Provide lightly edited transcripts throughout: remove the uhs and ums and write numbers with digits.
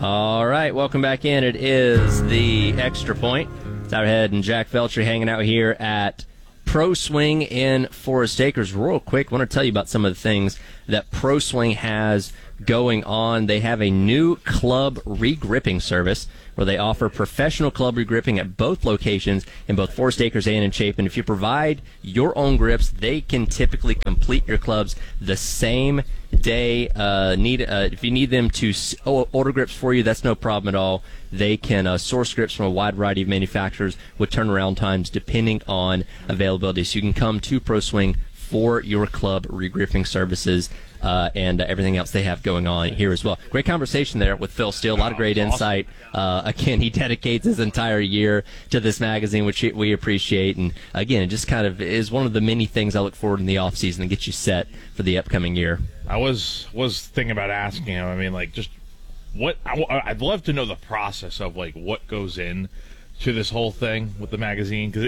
All right, welcome back in. It is the Extra Point. Tyler Head and Jack Felcher hanging out here at Pro Swing in Forest Acres. Real quick, I want to tell you about some of the things that Pro Swing has going on. They have a new club regripping service where they offer professional club regripping at both locations in both Forest Acres and in Chapin. If you provide your own grips, they can typically complete your clubs the same day. If you need them to order grips for you, that's no problem at all. They can source grips from a wide variety of manufacturers with turnaround times depending on availability. So you can come to Pro Swing for your club regripping services and everything else they have going on here as well. Great conversation there with Phil Steele. A lot of great insight. Again, he dedicates his entire year to this magazine, which we appreciate. And again, it just kind of is one of the many things I look forward in the off season to get you set for the upcoming year. I was thinking about asking him. I mean, like, just what I'd love to know the process of like what goes in to this whole thing with the magazine, because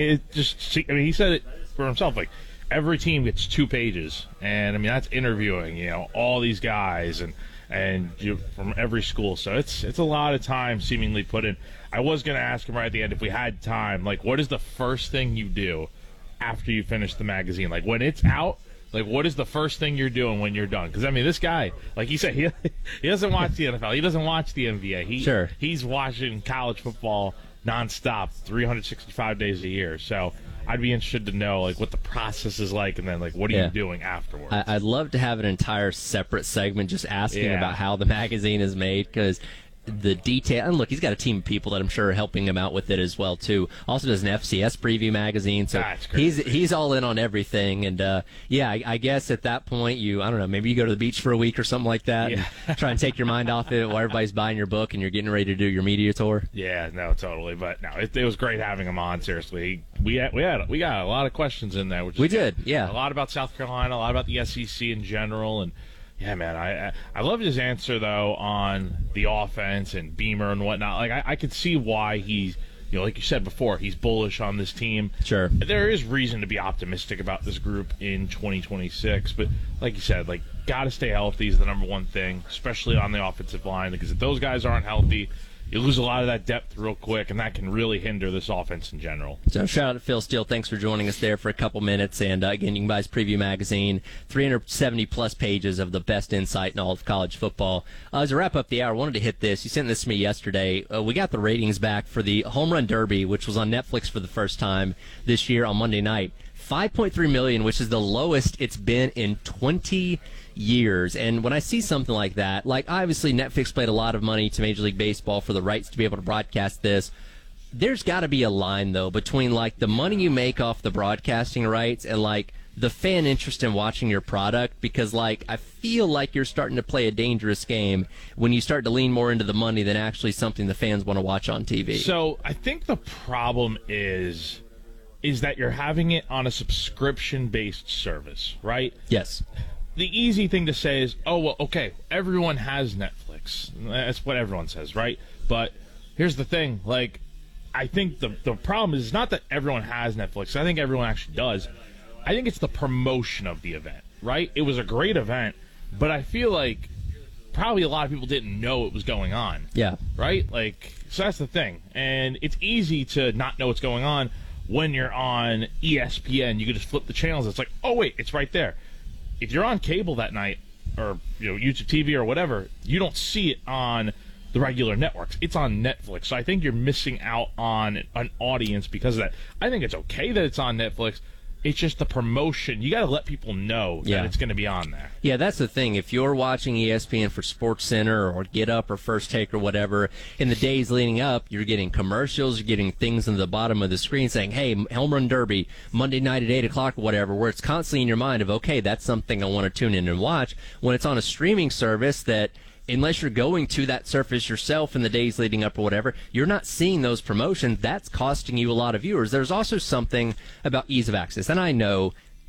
he said it for himself, like. Every team gets 2 pages, and I mean that's interviewing, all these guys and you from every school. So it's a lot of time seemingly put in. I was going to ask him right at the end if we had time, like what is the first thing you do after you finish the magazine? Like when it's out, like what is the first thing you're doing when you're done? Because I mean this guy, like he said, he doesn't watch the NFL, he doesn't watch the NBA. He's watching college football nonstop, 365 days a year. So. I'd be interested to know like what the process is like, and then like what are you doing afterwards? I'd love to have an entire separate segment just asking about how the magazine is made, because the detail, and look, he's got a team of people that I'm sure are helping him out with it as well too. Also does an FCS preview magazine, so he's all in on everything. And I guess at that point I don't know, maybe you go to the beach for a week or something like that, and try and take your mind off it while everybody's buying your book and you're getting ready to do your media tour. Yeah, no, totally. But no, it was great having him on. Seriously, we got a lot of questions in there. We did, a lot about South Carolina, a lot about the SEC in general, and. Yeah, man, I love his answer, though, on the offense and Beamer and whatnot. Like, I could see why he's, like you said before, he's bullish on this team. Sure. There is reason to be optimistic about this group in 2026. But like you said, like, got to stay healthy is the number one thing, especially on the offensive line, because if those guys aren't healthy, you lose a lot of that depth real quick, and that can really hinder this offense in general. So shout out to Phil Steele. Thanks for joining us there for a couple minutes. And again, you can buy his preview magazine, 370-plus pages of the best insight in all of college football. As a wrap up the hour, I wanted to hit this. You sent this to me yesterday. We got the ratings back for the Home Run Derby, which was on Netflix for the first time this year on Monday night. 5.3 million, which is the lowest it's been in 20 years. And when I see something like that, like obviously Netflix paid a lot of money to Major League Baseball for the rights to be able to broadcast this. There's got to be a line, though, between like the money you make off the broadcasting rights and like the fan interest in watching your product, because like I feel like you're starting to play a dangerous game when you start to lean more into the money than actually something the fans want to watch on TV. So I think the problem is that you're having it on a subscription-based service, right? Yes. The easy thing to say is, oh, well, okay, everyone has Netflix. That's what everyone says, right? But here's the thing, like, I think the problem is not that everyone has Netflix. I think everyone actually does. I think it's the promotion of the event, right? It was a great event, but I feel like probably a lot of people didn't know it was going on. Yeah. Right? Like, so that's the thing. And it's easy to not know what's going on when you're on ESPN. You can just flip the channels. It's like, oh, wait, it's right there. If you're on cable that night, or YouTube TV or whatever, you don't see it on the regular networks. It's on Netflix. So I think you're missing out on an audience because of that. I think it's okay that it's on Netflix. It's just the promotion. You got to let people know that it's going to be on there. Yeah, that's the thing. If you're watching ESPN for SportsCenter or Get Up or First Take or whatever, in the days leading up, you're getting commercials, you're getting things in the bottom of the screen saying, hey, Home Run Derby, Monday night at 8 o'clock or whatever, where it's constantly in your mind of, okay, that's something I want to tune in and watch. When it's on a streaming service that, unless you're going to that surface yourself in the days leading up or whatever, you're not seeing those promotions. That's costing you a lot of viewers. There's also something about ease of access. And I know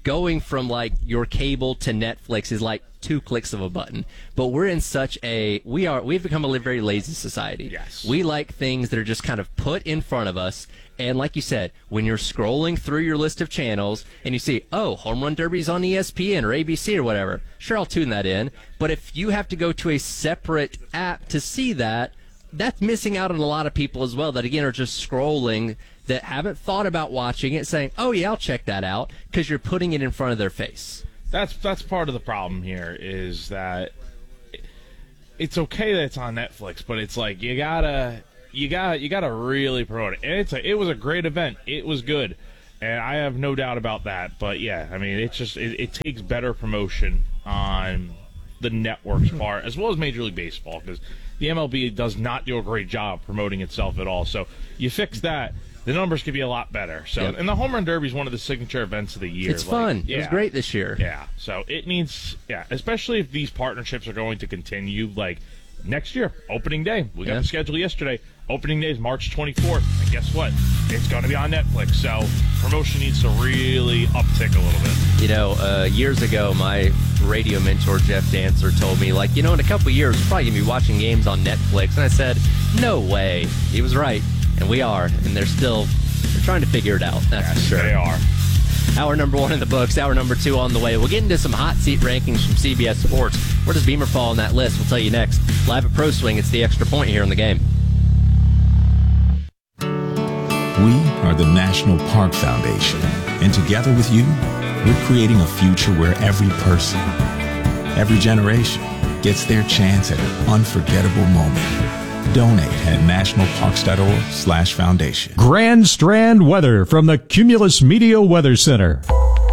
going from like your cable to Netflix is like 2 clicks of a button. But we're in such we've become a very lazy society. Yes. We like things that are just kind of put in front of us. And like you said, when you're scrolling through your list of channels and you see, oh, Home Run Derby's on ESPN or ABC or whatever, sure, I'll tune that in. But if you have to go to a separate app to see that, that's missing out on a lot of people as well that, again, are just scrolling, that haven't thought about watching it, saying, oh, yeah, I'll check that out, because you're putting it in front of their face. That's part of the problem here, is that it's okay that it's on Netflix, but it's like you gotta really promote it. And it was a great event. It was good, and I have no doubt about that. But yeah, I mean, it takes better promotion on the network's part, as well as Major League Baseball, because the MLB does not do a great job promoting itself at all. So you fix that, the numbers could be a lot better. So, Yep. And the Home Run Derby is one of the signature events of the year. It's fun. Yeah. It was great this year. Yeah. So it needs, especially if these partnerships are going to continue, like next year, opening day. We got the schedule yesterday. Opening day is March 24th. And guess what? It's going to be on Netflix. So promotion needs to really uptick a little bit. You know, years ago, my radio mentor, Jeff Dancer, told me, like, in a couple years, we're probably going to be watching games on Netflix. And I said, no way. He was right. And we are. And they're trying to figure it out. That's for sure. They are. Hour number 1 in the books. Hour number 2 on the way. We'll get into some hot seat rankings from CBS Sports. Where does Beamer fall on that list? We'll tell you next. Live at Pro Swing, it's the Extra Point here in the game. We are the National Park Foundation, and together with you, we're creating a future where every person, every generation gets their chance at an unforgettable moment. Donate at nationalparks.org/foundation. Grand Strand weather from the Cumulus Media Weather Center.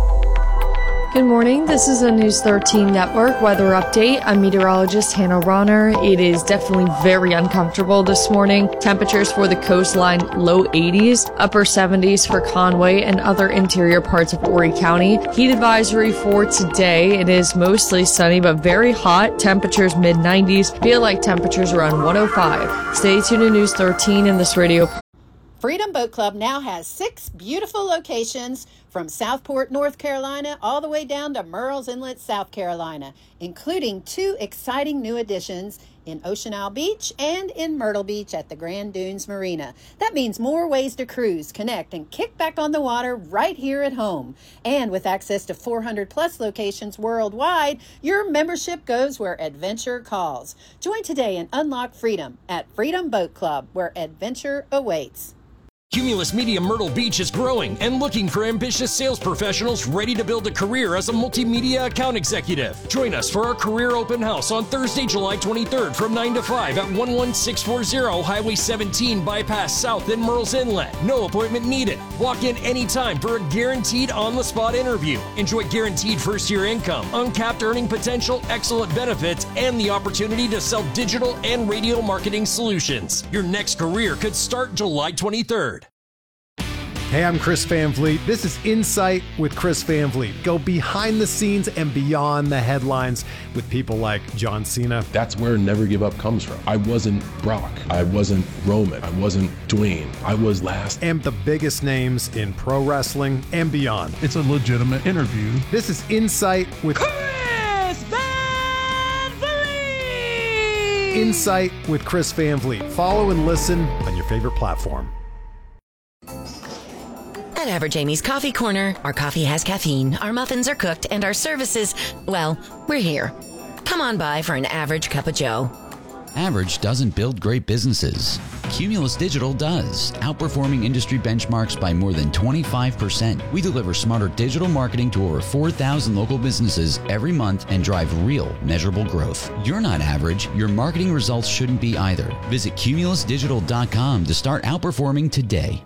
Good morning. This is a News 13 Network weather update. I'm meteorologist Hannah Ronner. It is definitely very uncomfortable this morning. Temperatures for the coastline, low 80s, upper 70s for Conway and other interior parts of Horry County. Heat advisory for today. It is mostly sunny but very hot. Temperatures mid 90s. Feel like temperatures around 105. Stay tuned to News 13 in this radio. Freedom Boat Club now has 6 beautiful locations from Southport, North Carolina, all the way down to Murrells Inlet, South Carolina, including 2 exciting new additions in Ocean Isle Beach and in Myrtle Beach at the Grand Dunes Marina. That means more ways to cruise, connect, and kick back on the water right here at home. And with access to 400-plus locations worldwide, your membership goes where adventure calls. Join today and unlock freedom at Freedom Boat Club, where adventure awaits. Cumulus Media Myrtle Beach is growing and looking for ambitious sales professionals ready to build a career as a multimedia account executive. Join us for our career open house on Thursday, July 23rd from 9 to 5 at 11640 Highway 17 Bypass South in Murrells Inlet. No appointment needed. Walk in anytime for a guaranteed on-the-spot interview. Enjoy guaranteed first-year income, uncapped earning potential, excellent benefits, and the opportunity to sell digital and radio marketing solutions. Your next career could start July 23rd. Hey, I'm Chris Van Vliet. This is Insight with Chris Van Vliet. Go behind the scenes and beyond the headlines with people like John Cena. That's where Never Give Up comes from. I wasn't Brock. I wasn't Roman. I wasn't Dwayne. I was last. And the biggest names in pro wrestling and beyond. It's a legitimate interview. This is Insight with Chris Van Vliet. Insight with Chris Van Vliet. Follow and listen on your favorite platform. At Average Amy's Coffee Corner, our coffee has caffeine, our muffins are cooked, and our services, well, we're here. Come on by for an average cup of joe. Average doesn't build great businesses. Cumulus Digital does, outperforming industry benchmarks by more than 25%. We deliver smarter digital marketing to over 4,000 local businesses every month and drive real, measurable growth. You're not average. Your marketing results shouldn't be either. Visit cumulusdigital.com to start outperforming today.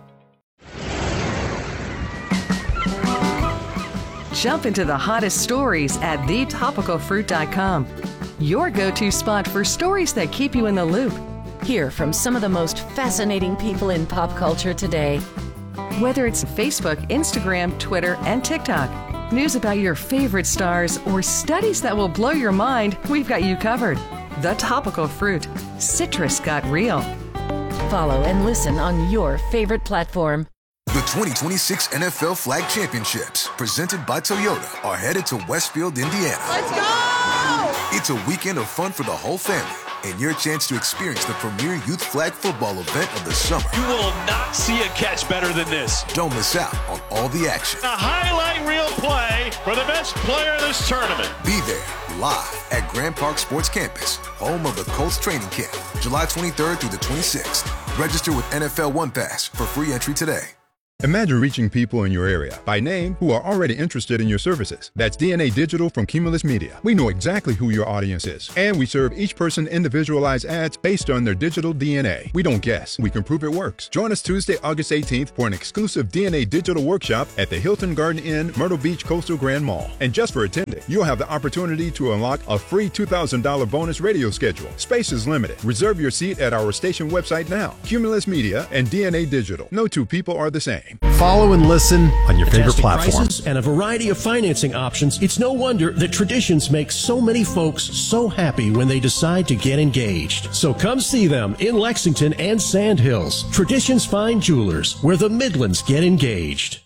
Jump into the hottest stories at thetopicalfruit.com. Your go-to spot for stories that keep you in the loop. Hear from some of the most fascinating people in pop culture today. Whether it's Facebook, Instagram, Twitter, and TikTok, news about your favorite stars, or studies that will blow your mind, we've got you covered. The Topical Fruit. Citrus got real. Follow and listen on your favorite platform. The 2026 NFL Flag Championships, presented by Toyota, are headed to Westfield, Indiana. Let's go! It's a weekend of fun for the whole family and your chance to experience the premier youth flag football event of the summer. You will not see a catch better than this. Don't miss out on all the action. A highlight reel play for the best player of this tournament. Be there live at Grand Park Sports Campus, home of the Colts training camp, July 23rd through the 26th. Register with NFL One Pass for free entry today. Imagine reaching people in your area by name who are already interested in your services. That's DNA Digital from Cumulus Media. We know exactly who your audience is, and we serve each person individualized ads based on their digital DNA. We don't guess, we can prove it works. Join us Tuesday, August 18th for an exclusive DNA Digital workshop at the Hilton Garden Inn, Myrtle Beach Coastal Grand Mall. And just for attending, you'll have the opportunity to unlock a free $2,000 bonus radio schedule. Space is limited. Reserve your seat at our station website now. Cumulus Media and DNA Digital. No two people are the same. Follow and listen on your favorite platform. Prices and a variety of financing options. It's no wonder that Traditions makes so many folks so happy when they decide to get engaged. So come see them in Lexington and Sand Hills. Traditions Fine Jewelers, where the Midlands get engaged.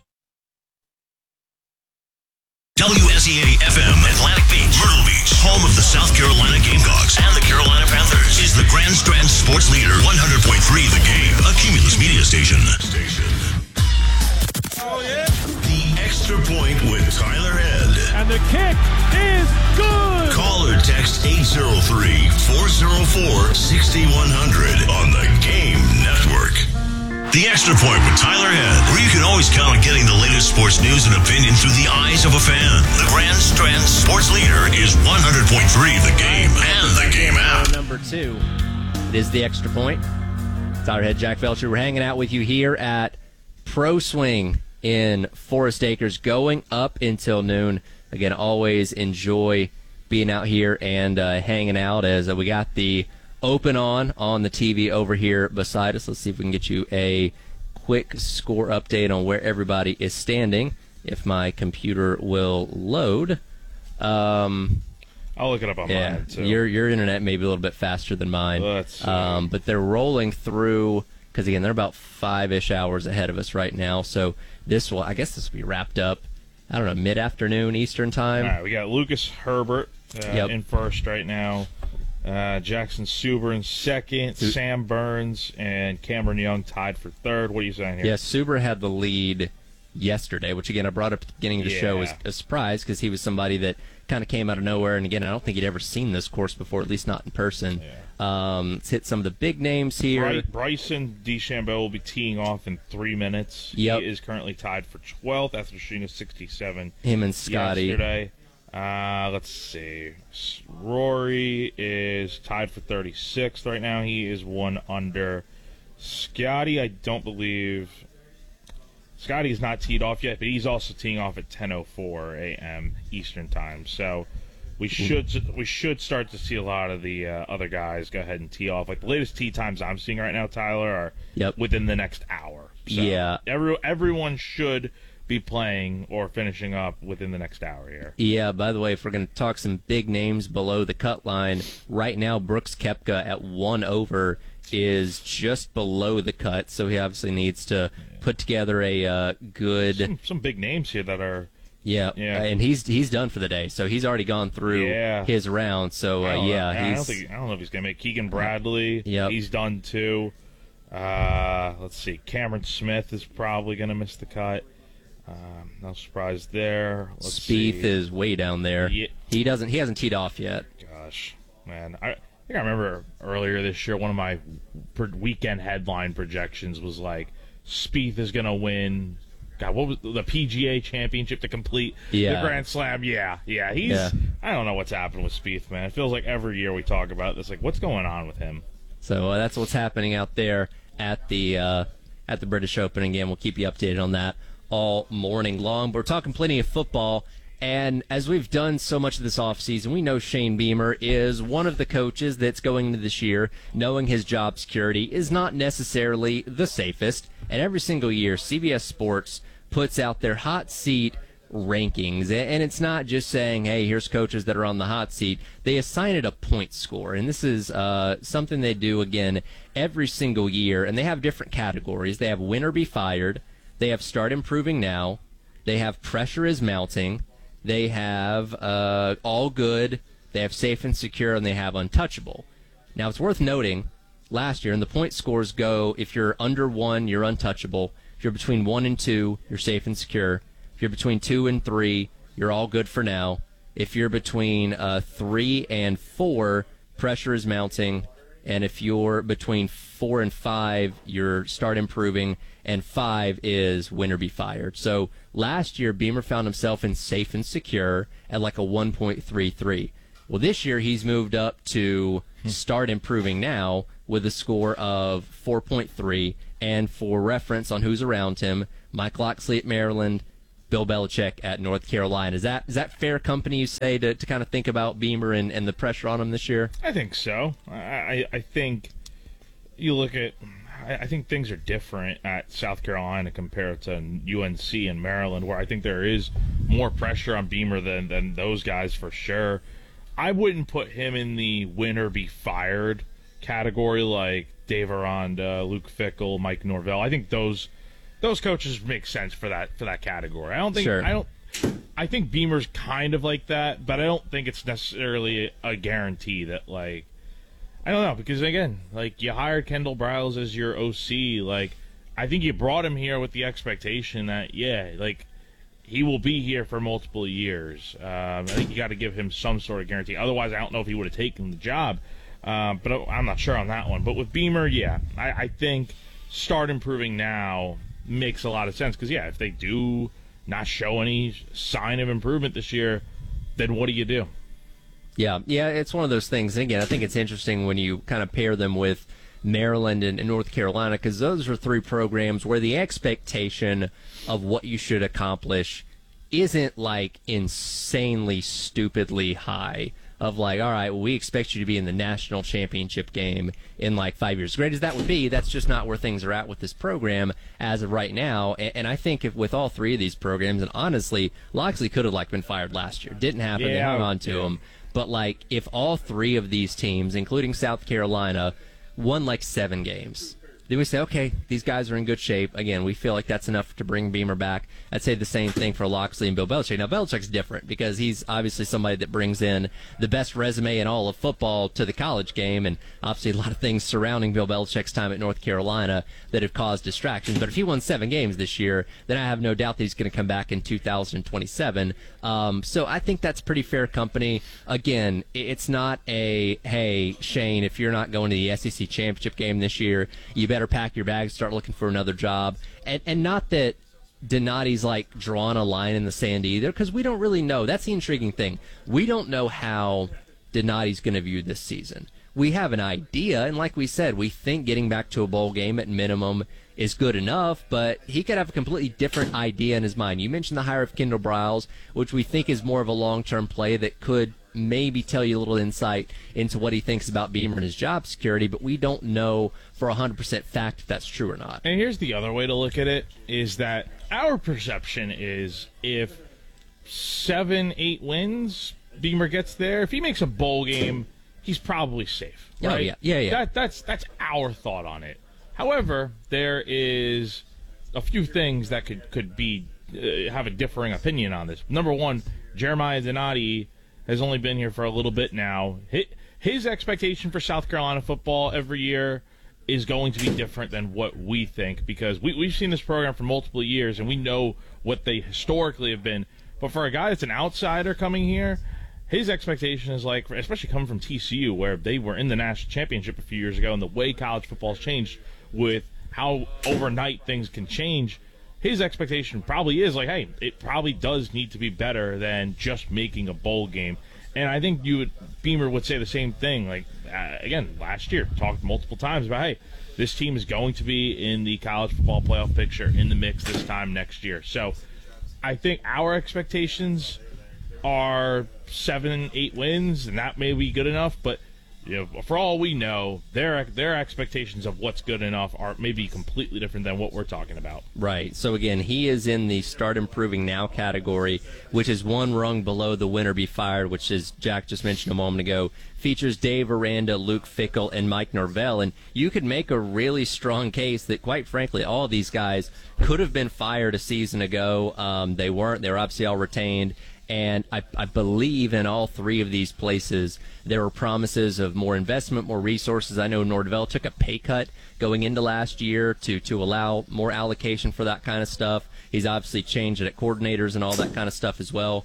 WSEA FM, Atlantic Beach, Myrtle Beach, home of the South Carolina Gamecocks and the Carolina Panthers, is the Grand Strand Sports Leader. 100.3 The Game, a Cumulus media station. Oh, yeah. The Extra Point with Tyler Head. And the kick is good. Call or text 803-404-6100 on the Game Network. The Extra Point with Tyler Head, where you can always count on getting the latest sports news and opinion through the eyes of a fan. The Grand Strand Sports Leader is 100.3 The Game and the Game app. Number 2, it is the Extra Point. Tyler Head, Jack Felcher. We're hanging out with you here at Pro Swing in Forest Acres, going up until noon. Again, always enjoy being out here and hanging out as we got the Open on the TV over here beside us. Let's see if we can get you a quick score update on where everybody is standing, if my computer will load. I'll look it up on mine, too. Your internet may be a little bit faster than mine. But they're rolling through, because, again, they're about 5-ish hours ahead of us right now. So this will be wrapped up, I don't know, mid-afternoon Eastern time. All right, we got Lucas Herbert in first right now. Jackson Suber in second, Sam Burns and Cameron Young tied for third. What are you saying here? Yeah, Suber had the lead yesterday, which, again, I brought up at the beginning of the show as a surprise because he was somebody that kind of came out of nowhere. And, again, I don't think he'd ever seen this course before, at least not in person. Let's hit some of the big names here. Bryson DeChambeau will be teeing off in 3 minutes. Yep. He is currently tied for 12th after shooting a 67 him and Scotty yesterday. Let's see. Rory is tied for 36th right now. He is 1 under. Scotty, I don't believe. Scotty's not teed off yet, but he's also teeing off at 10:04 a.m. Eastern time. So we should start to see a lot of the other guys go ahead and tee off. Like the latest tee times I'm seeing right now, Tyler, are within the next hour. So everyone should be playing or finishing up within the next hour here. Yeah, by the way, if we're going to talk some big names below the cut line, right now Brooks Koepka at 1 over is just below the cut, so he obviously needs to put together a good... Some big names here that are... Yeah, and he's done for the day, so he's already gone through his round, so I don't know if he's going to make Keegan Bradley. He's done too. Let's see, Cameron Smith is probably going to miss the cut. No surprise there. Spieth is way down there. Yeah. He hasn't teed off yet. Gosh, man, I think I remember earlier this year one of my weekend headline projections was like Spieth is gonna win. God, what was the PGA Championship to complete the Grand Slam? Yeah. I don't know what's happened with Spieth, man. It feels like every year we talk about this, like what's going on with him. So that's what's happening out there at the British Open. Again, we'll keep you updated on that all morning long. But we're talking plenty of football, and as we've done so much of this offseason, we know Shane Beamer is one of the coaches that's going into this year knowing his job security is not necessarily the safest, and every single year CBS Sports puts out their hot seat rankings, and it's not just saying, hey, here's coaches that are on the hot seat. They assign it a point score, and this is something they do, again, every single year, and they have different categories. They have win or be fired, They have start improving now. They have pressure is mounting. They have all good. They have safe and secure, and they have untouchable. Now, it's worth noting, last year, and the point scores go, if you're under 1, you're untouchable. If you're between 1 and 2, you're safe and secure. If you're between 2 and 3, you're all good for now. If you're between 3 and 4, pressure is mounting. And if you're between 4 and 5, you're start improving. And 5 is win or be fired. So last year, Beamer found himself in safe and secure at like a 1.33. Well, this year he's moved up to start improving now with a score of 4.3. And for reference on who's around him, Mike Locksley at Maryland, Bill Belichick at North Carolina. Is that fair company, you say, to kind of think about Beamer and the pressure on him this year? I think so. I think you look at, I think things are different at South Carolina compared to UNC and Maryland, where I think there is more pressure on Beamer than those guys for sure. I wouldn't put him in the win or be fired category like Dave Aranda, Luke Fickell, Mike Norvell. I think those coaches make sense for that category. I don't think sure. I think Beamer's kind of like that, but I don't think it's necessarily a guarantee that, like, I don't know, because again, like, you hired Kendall Briles as your OC, like, I think you brought him here with the expectation that, yeah, like, he will be here for multiple years. I think you got to give him some sort of guarantee. Otherwise, I don't know if he would have taken the job. But I'm not sure on that one. But with Beamer, yeah, I think start improving now makes a lot of sense. Because, yeah, if they do not show any sign of improvement this year, then what do you do? Yeah, it's one of those things. And again, I think it's interesting when you kind of pair them with Maryland and North Carolina, because those are 3 programs where the expectation of what you should accomplish isn't like insanely, stupidly high. Of like, all right, well, we expect you to be in the national championship game in like 5 years. Great as that would be, that's just not where things are at with this program as of right now. And I think if with all 3 of these programs, and honestly, Locksley could have like been fired last year. Didn't happen. They hung on to him. But like, if all 3 of these teams, including South Carolina, won like 7 games, then we say, okay, these guys are in good shape. Again, we feel like that's enough to bring Beamer back. I'd say the same thing for Locksley and Bill Belichick. Now, Belichick's different because he's obviously somebody that brings in the best resume in all of football to the college game, and obviously a lot of things surrounding Bill Belichick's time at North Carolina that have caused distractions. But if he won 7 games this year, then I have no doubt that he's going to come back in 2027. So I think that's pretty fair company. Again, it's not a, hey, Shane, if you're not going to the SEC championship game this year, you better pack your bags, start looking for another job. And not that Donati's like drawn a line in the sand either, because we don't really know. That's the intriguing thing. We don't know how Donati's going to view this season. We have an idea, and like we said, we think getting back to a bowl game at minimum is good enough, but he could have a completely different idea in his mind. You mentioned the hire of Kendall Briles, which we think is more of a long-term play that could maybe tell you a little insight into what he thinks about Beamer and his job security, but we don't know for 100% fact if that's true or not. And here's the other way to look at it, is that our perception is if 7-8 wins, Beamer gets there. If he makes a bowl game, he's probably safe. Right? Oh, yeah. That's our thought on it. However, there is a few things that could be have a differing opinion on this. Number one, Jeremiah Donati has only been here for a little bit now. His expectation for South Carolina football every year is going to be different than what we think, because we've seen this program for multiple years, and we know what they historically have been. But for a guy that's an outsider coming here, his expectation is like, especially coming from TCU, where they were in the national championship a few years ago, and the way college football's changed with how overnight things can change, his expectation probably is like, hey, it probably does need to be better than just making a bowl game. And I think Beamer would say the same thing. Like, again, last year, talked multiple times about, hey, this team is going to be in the college football playoff picture, in the mix this time next year. So I think our expectations are 7-8 wins, and that may be good enough. But for all we know, their expectations of what's good enough are maybe completely different than what we're talking about. Right. So again, he is in the start improving now category, which is one rung below the win or be fired, which is Jack just mentioned a moment ago. Features Dave Aranda, Luke Fickell, and Mike Norvell, and you could make a really strong case that, quite frankly, all of these guys could have been fired a season ago. They weren't. They were obviously all retained. And I believe in all three of these places, there were promises of more investment, more resources. I know Norvell took a pay cut going into last year to allow more allocation for that kind of stuff. He's obviously changed it at coordinators and all that kind of stuff as well.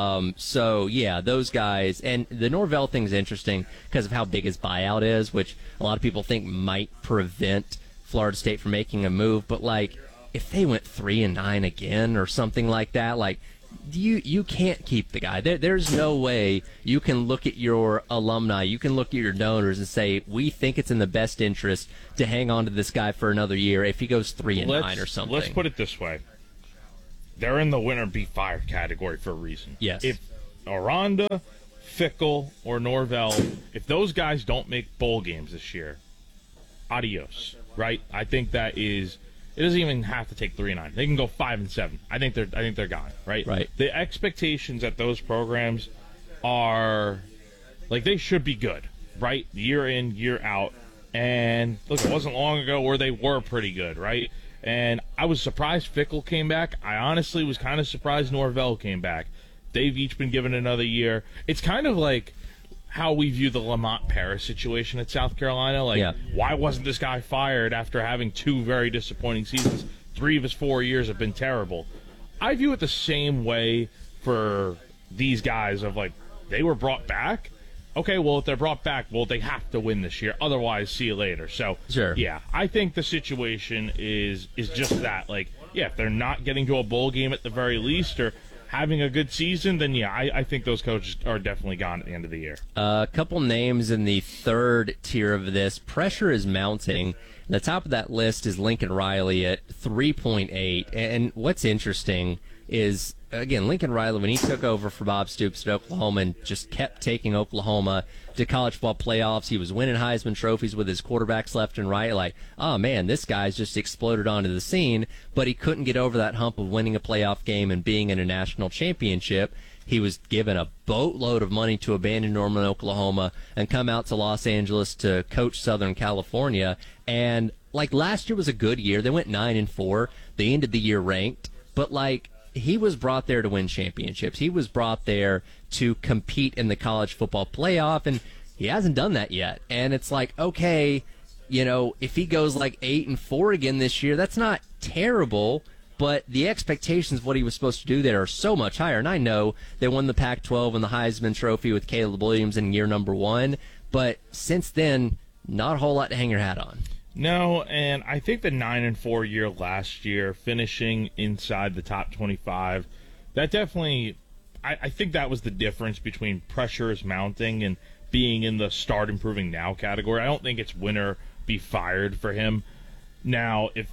So, yeah, those guys. And the Norvell thing is interesting because of how big his buyout is, which a lot of people think might prevent Florida State from making a move. But, like, if they went 3-9 again or something like that, like, you can't keep the guy. There's no way you can look at your alumni, you can look at your donors and say, we think it's in the best interest to hang on to this guy for another year if he goes 3-9 or something. Let's put it this way. They're in the win or be fired category for a reason. Yes. If Aranda, Fickell, or Norvell, if those guys don't make bowl games this year, adios, right? I think that is... It doesn't even have to take 3-9. They can go 5-7. I think they're gone. Right. Right. The expectations at those programs are like they should be good. Right. Year in, year out. And look, it wasn't long ago where they were pretty good. Right. And I was surprised Fickell came back. I honestly was kind of surprised Norvell came back. They've each been given another year. It's kind of like how we view the Lamont Paris situation at South Carolina. Like, why wasn't this guy fired after having 2 very disappointing seasons? 3 of his 4 years have been terrible. I view it the same way for these guys of, like, they were brought back. Okay, well, if they're brought back, well, they have to win this year. Otherwise, see you later. So, yeah, I think the situation is just that. Like, yeah, if they're not getting to a bowl game at the very least or having a good season, then yeah, I think those coaches are definitely gone at the end of the year. A couple names in the third tier of this. Pressure is mounting. The top of that list is Lincoln Riley at 3.8. And what's interesting is, again, Lincoln Riley, when he took over for Bob Stoops at Oklahoma and just kept taking Oklahoma to college football playoffs, he was winning Heisman trophies with his quarterbacks left and right. Like, oh, man, this guy's just exploded onto the scene, but he couldn't get over that hump of winning a playoff game and being in a national championship. He was given a boatload of money to abandon Norman, Oklahoma, and come out to Los Angeles to coach Southern California. And, like, last year was a good year. They went 9-4. They ended the year ranked. But, like, he was brought there to win championships. He was brought there to compete in the college football playoff, and he hasn't done that yet. And it's like, okay, you know, if he goes like 8-4 again this year, that's not terrible, but the expectations of what he was supposed to do there are so much higher. And I know they won the Pac-12 and the Heisman Trophy with Caleb Williams in year number 1, but since then, not a whole lot to hang your hat on. No, and I think the 9-4 year last year, finishing inside the top 25, that definitely, I think that was the difference between pressure is mounting and being in the start improving now category. I don't think it's win or be fired for him. Now, if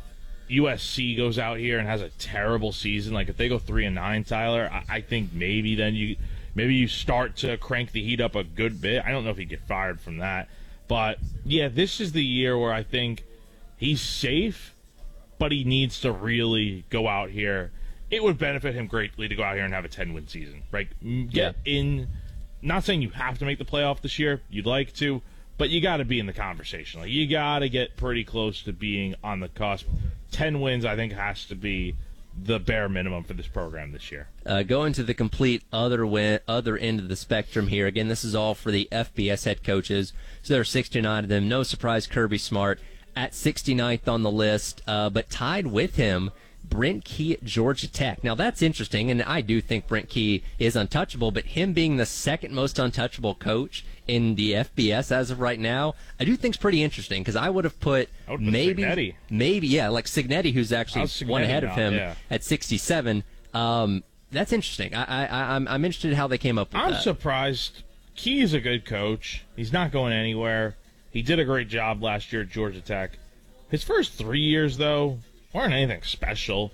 USC goes out here and has a terrible season, like if they go 3-9, Tyler, I think maybe then you start to crank the heat up a good bit. I don't know if he'd get fired from that. But, yeah, this is the year where I think he's safe, but he needs to really go out here. It would benefit him greatly to go out here and have a 10-win season, right? Get in. Not saying you have to make the playoff this year. You'd like to, but you got to be in the conversation. Like, you got to get pretty close to being on the cusp. 10 wins, I think, has to be the bare minimum for this program this year. Going to the complete other end of the spectrum here. Again, this is all for the FBS head coaches. So there are 69 of them. No surprise, Kirby Smart at 69th on the list, but tied with him, Brent Key at Georgia Tech. Now, that's interesting, and I do think Brent Key is untouchable, but him being the second most untouchable coach in the FBS as of right now, I do think is pretty interesting, because I would have put maybe, like Cignetti, who's actually one ahead of him at 67. That's interesting. I'm interested in how they came up with that. I'm surprised. Key is a good coach. He's not going anywhere. He did a great job last year at Georgia Tech. His first 3 years, though, weren't anything special.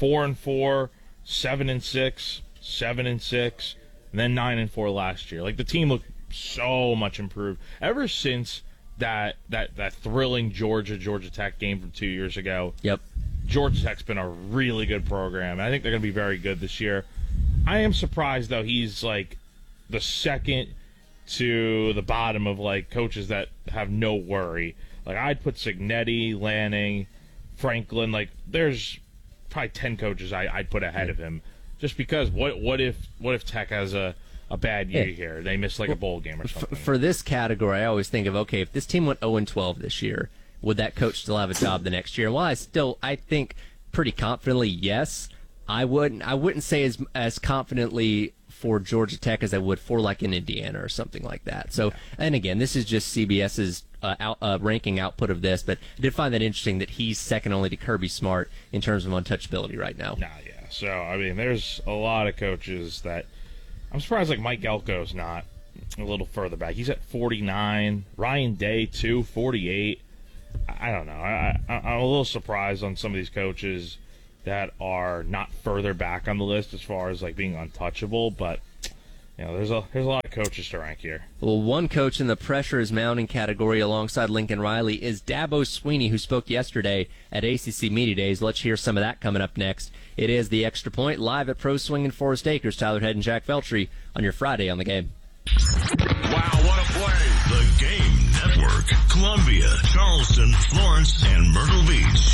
4-4, 7-6, 7-6, and then 9-4 last year. Like, the team looked so much improved ever since that thrilling Georgia Tech game from 2 years ago. Yep. Georgia Tech's been a really good program. I think they're going to be very good this year. I am surprised, though, he's like the second to the bottom of like coaches that have no worry. Like, I'd put Cignetti, Lanning, Franklin. Like, there's probably 10 coaches I'd put ahead of him, just because what if Tech has a bad year here? They miss like a bowl game or something. For this category, I always think of, okay, if this team went 0-12 this year, would that coach still have a job the next year? Well, I think pretty confidently, yes. I wouldn't say as confidently for Georgia Tech as I would for like an Indiana or something like that. So, and again, this is just CBS's ranking output of this, but I did find that interesting that he's second only to Kirby Smart in terms of untouchability right now. So, I mean, there's a lot of coaches that I'm surprised like Mike Elko's not a little further back. He's at 49. Ryan Day, 48. I don't know. I'm a little surprised on some of these coaches that are not further back on the list as far as like being untouchable, but you know, there's a lot of coaches to rank here. Well, one coach in the pressure is mounting category alongside Lincoln Riley is Dabo Sweeney, who spoke yesterday at ACC Media Days. Let's hear some of that coming up next. It is the Extra Point live at Pro Swing in Forest Acres. Tyler Head and Jack Feltry on your Friday on the Game. Wow, what a play! The Game Network, Columbia, Charleston, Florence, and Myrtle Beach.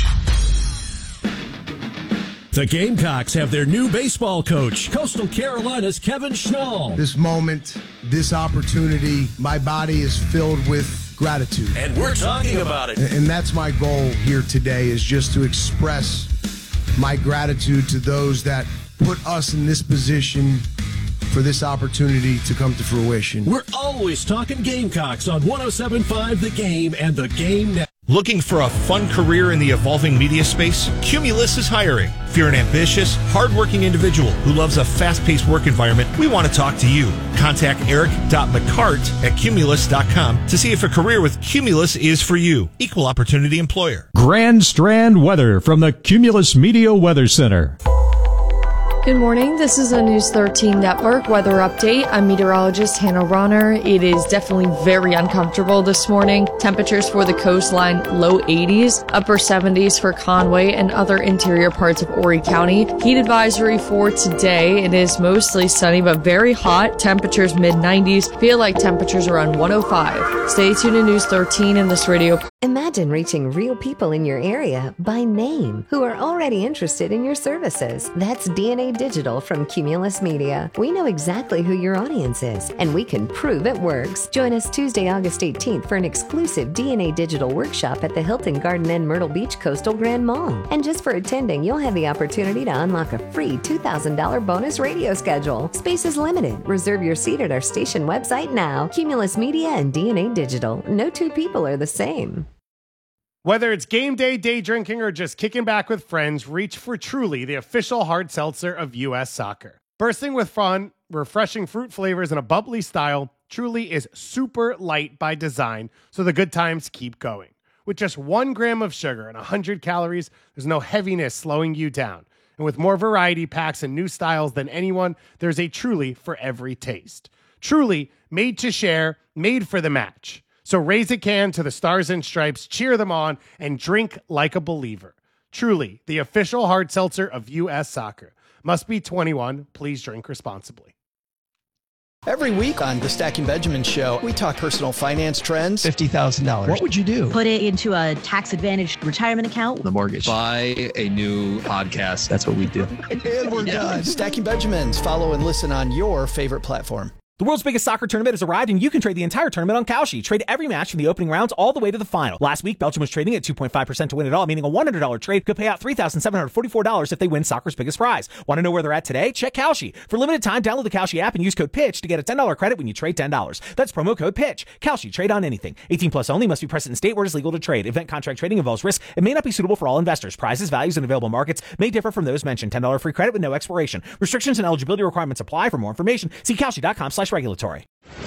The Gamecocks have their new baseball coach, Coastal Carolina's Kevin Schnall. This moment, this opportunity, my body is filled with gratitude. And we're talking about it. And that's my goal here today, is just to express my gratitude to those that put us in this position for this opportunity to come to fruition. We're always talking Gamecocks on 107.5 The Game and The Game Network. Looking for a fun career in the evolving media space? Cumulus is hiring. If you're an ambitious, hardworking individual who loves a fast-paced work environment, we want to talk to you. Contact eric.mccart@cumulus.com to see if a career with Cumulus is for you. Equal opportunity employer. Grand Strand weather from the Cumulus Media Weather Center. Good morning. This is a News 13 Network weather update. I'm meteorologist Hannah Ronner. It is definitely very uncomfortable this morning. Temperatures for the coastline, low 80s, upper 70s for Conway and other interior parts of Horry County. Heat advisory for today. It is mostly sunny but very hot. Temperatures mid-90s. Feel like temperatures around 105. Stay tuned to News 13 and this radio. Imagine reaching real people in your area by name who are already interested in your services. That's DNA Digital from Cumulus Media. We know exactly who your audience is, and we can prove it works. Join us Tuesday, August 18th for an exclusive DNA Digital workshop at the Hilton Garden Inn Myrtle Beach Coastal Grand Mall. And just for attending, you'll have the opportunity to unlock a free $2,000 bonus radio schedule. Space is limited. Reserve your seat at our station website now. Cumulus Media and DNA Digital. No two people are the same. Whether it's game day, day drinking, or just kicking back with friends, reach for Truly, the official hard seltzer of U.S. Soccer. Bursting with fun, refreshing fruit flavors, and a bubbly style, Truly is super light by design, so the good times keep going. With just 1 gram of sugar and 100 calories, there's no heaviness slowing you down. And with more variety packs and new styles than anyone, there's a Truly for every taste. Truly, made to share, made for the match. So raise a can to the Stars and Stripes, cheer them on, and drink like a believer. Truly, the official hard seltzer of U.S. Soccer. Must be 21. Please drink responsibly. Every week on the Stacking Benjamin Show, we talk personal finance trends. $50,000. What would you do? Put it into a tax-advantaged retirement account. The mortgage. Buy a new podcast. That's what we do. And we're done. Stacking Benjamins. Follow and listen on your favorite platform. The world's biggest soccer tournament has arrived, and you can trade the entire tournament on Kalshi. Trade every match from the opening rounds all the way to the final. Last week, Belgium was trading at 2.5% to win it all, meaning a $100 trade could pay out $3,744 if they win soccer's biggest prize. Want to know where they're at today? Check Kalshi. For limited time, download the Kalshi app and use code PITCH to get a $10 credit when you trade $10. That's promo code PITCH. Kalshi. Trade on anything. 18 plus only. Must be present in state where it is legal to trade. Event contract trading involves risk. It may not be suitable for all investors. Prizes, values, and available markets may differ from those mentioned. $10 free credit with no expiration. Restrictions and eligibility requirements apply. For more information, see Kalshi.com/regulatory.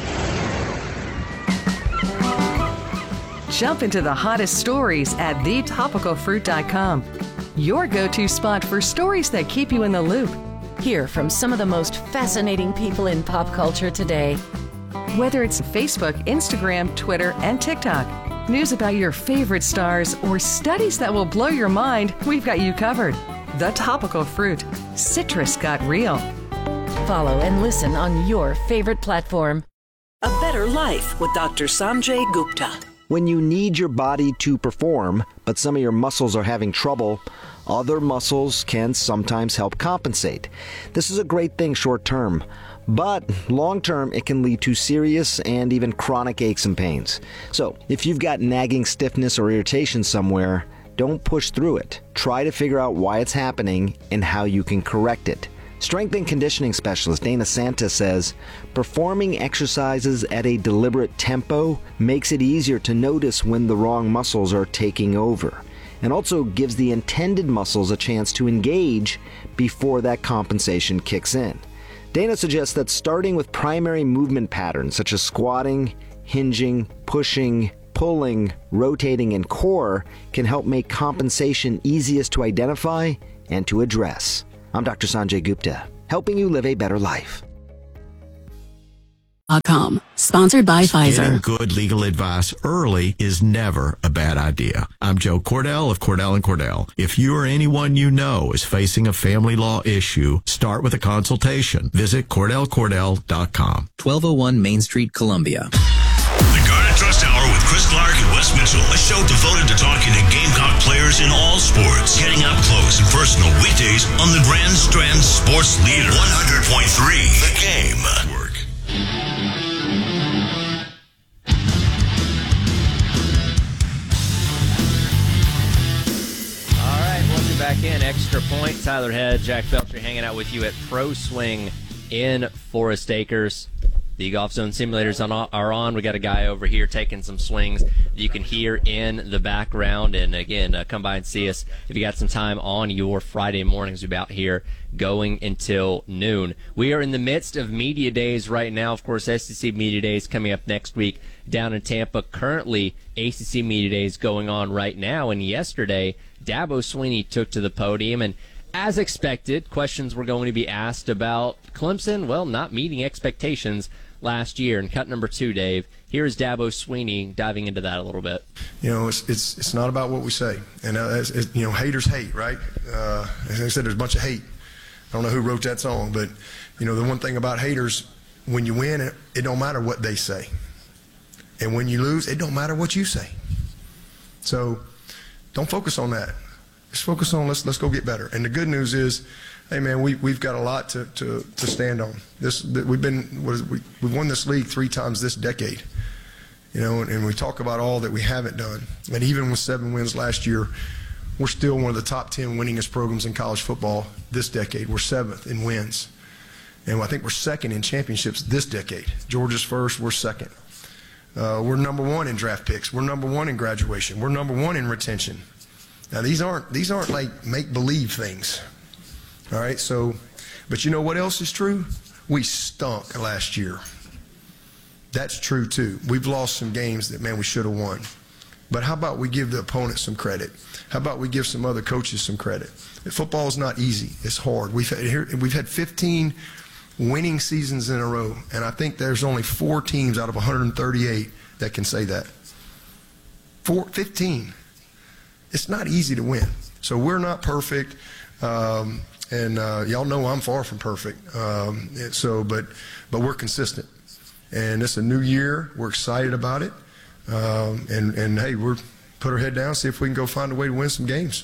Jump into the hottest stories at thetopicalfruit.com. Your go-to spot for stories that keep you in the loop. Hear from some of the most fascinating people in pop culture today. Whether it's Facebook, Instagram, Twitter, and TikTok, news about your favorite stars, or studies that will blow your mind, we've got you covered. The Topical Fruit. Citrus got real. Follow and listen on your favorite platform. A Better Life with Dr. Sanjay Gupta. When you need your body to perform, but some of your muscles are having trouble, other muscles can sometimes help compensate. This is a great thing short term, but long term it can lead to serious and even chronic aches and pains. So if you've got nagging stiffness or irritation somewhere, don't push through it. Try to figure out why it's happening and how you can correct it. Strength and conditioning specialist Dana Santa says, performing exercises at a deliberate tempo makes it easier to notice when the wrong muscles are taking over, and also gives the intended muscles a chance to engage before that compensation kicks in. Dana suggests that starting with primary movement patterns such as squatting, hinging, pushing, pulling, rotating, and core can help make compensation easiest to identify and to address. I'm Dr. Sanjay Gupta, helping you live a better life. Sponsored by Pfizer. Getting good legal advice early is never a bad idea. I'm Joe Cordell of Cordell & Cordell. If you or anyone you know is facing a family law issue, start with a consultation. Visit CordellCordell.com. 1201 Main Street, Columbia. The Garnet Trust Hour with Chris Clark and Wes Mitchell, a show devoted to talking to Gamecock players in all sports. Getting up close and personal weekdays on the Grand Strand Sports Leader 100.3 The Game. All right, welcome back in. Extra Point. Tyler Head, Jack Felcher hanging out with you at Pro Swing in Forest Acres. The Golf Zone simulators are on. We got a guy over here taking some swings that you can hear in the background. And again, come by and see us if you got some time on your Friday mornings. We'll be out here going until noon. We are in the midst of media days right now. Of course, SEC media days coming up next week down in Tampa. Currently, ACC media days going on right now. And yesterday, Dabo Swinney took to the podium, and as expected, questions were going to be asked about Clemson, well, not meeting expectations last year. And cut number 2, Dave, here's Dabo Swinney diving into that a little bit. You know, it's not about what we say. And, you know, haters hate, right? As I said, there's a bunch of hate. I don't know who wrote that song, but, you know, the one thing about haters, when you win, it don't matter what they say. And when you lose, it don't matter what you say. So don't focus on that. Just focus on let's go get better. And the good news is, hey man, we've got a lot to stand on. We've won this league 3 times this decade, you know, and we talk about all that we haven't done. And even with 7 wins last year, we're still one of the top 10 winningest programs in college football this decade. We're 7th in wins, and I think we're 2nd in championships this decade. Georgia's 1st, we're 2nd. We're number 1 in draft picks. We're number 1 in graduation. We're number 1 in retention. Now these aren't like make-believe things. All right, so, but you know what else is true? We stunk last year. That's true too. We've lost some games that, man, we should have won. But how about we give the opponent some credit? How about we give some other coaches some credit? Football is not easy. It's hard. We've had 15 winning seasons in a row, and I think there's only 4 teams out of 138 that can say that. 15. It's not easy to win. So we're not perfect. And y'all know I'm far from perfect. But we're consistent. And it's a new year. We're excited about it. And hey, we're put our head down, see if we can go find a way to win some games.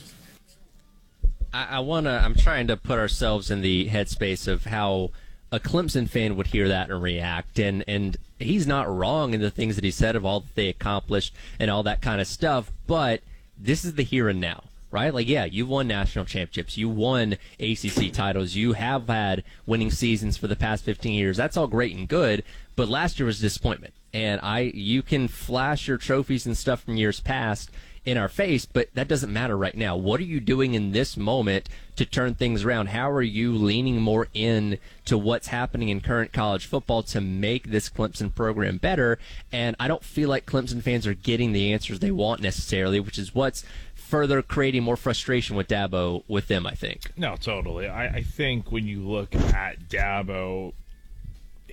I'm trying to put ourselves in the headspace of how a Clemson fan would hear that and react. And he's not wrong in the things that he said of all that they accomplished and all that kind of stuff. But this is the here and now, right? Like, yeah, you've won national championships. You won ACC titles. You have had winning seasons for the past 15 years. That's all great and good, but last year was a disappointment. And you can flash your trophies and stuff from years past in our face, but that doesn't matter right now. What are you doing in this moment to turn things around? How are you leaning more in to what's happening in current college football to make this Clemson program better? And I don't feel like Clemson fans are getting the answers they want necessarily, which is what's further creating more frustration with Dabo with them, I think. No, totally. I think when you look at Dabo,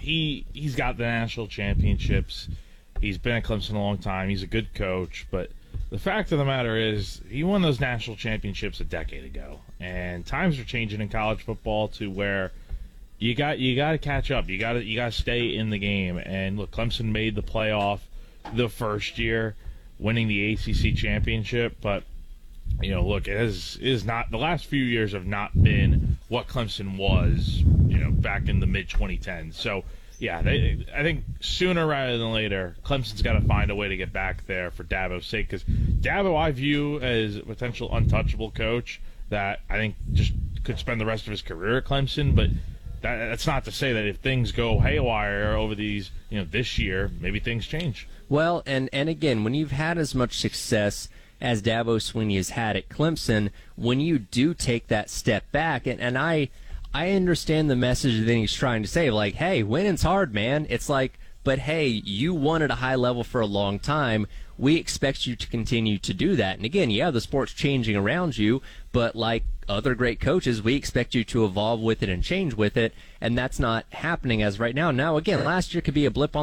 he's got the national championships. He's been at Clemson a long time. He's a good coach, but the fact of the matter is he won those national championships a decade ago, and times are changing in college football to where you got to catch up. You got to stay in the game. And look, Clemson made the playoff the first year, winning the ACC championship, but look, it is not, the last few years have not been what Clemson was, back in the mid 2010s. So yeah, I think sooner rather than later, Clemson's got to find a way to get back there for Dabo's sake, because Dabo I view as a potential untouchable coach that I think just could spend the rest of his career at Clemson. But that's not to say that if things go haywire over these, this year, maybe things change. Well, and again, when you've had as much success as Dabo Swinney has had at Clemson, when you do take that step back, and I understand the message that he's trying to say, like, hey, winning's hard, man. It's like, but hey, you won at a high level for a long time. We expect you to continue to do that. And again, yeah, the sport's changing around you, but like other great coaches, we expect you to evolve with it and change with it, and that's not happening as right now. Now, again, last year could be a blip on